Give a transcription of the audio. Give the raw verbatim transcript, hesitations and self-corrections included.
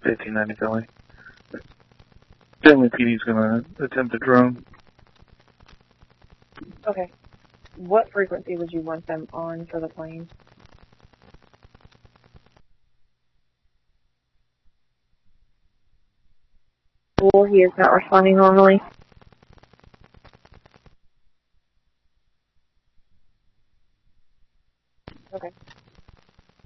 fifteen ninety Philly. Family P D's going to attempt a drone. Okay. What frequency would you want them on for the plane? Well, he is not responding normally. Okay.